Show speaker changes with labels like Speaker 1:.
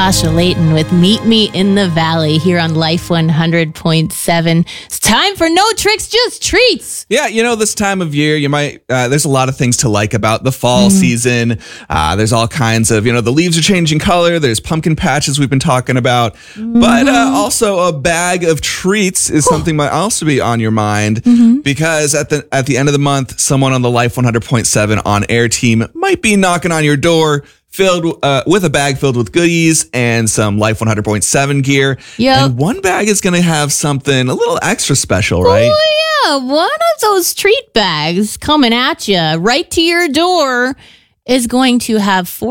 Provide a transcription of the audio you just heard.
Speaker 1: Natasha Layton with Meet Me in the Valley here on Life 100.7. It's time for No Tricks, Just Treats.
Speaker 2: Yeah, this time of year, you might, there's a lot of things to like about the fall season. There's all kinds of, the leaves are changing color. There's pumpkin patches we've been talking about. But also a bag of treats is something might also be on your mind because at the end of the month, someone on the Life 100.7 on air team might be knocking on your door filled with a bag filled with goodies and some Life 100.7 gear.
Speaker 1: Yep.
Speaker 2: And one bag is going to have something a little extra special, right?
Speaker 1: Oh, yeah. One of those treat bags coming at you right to your door is going to have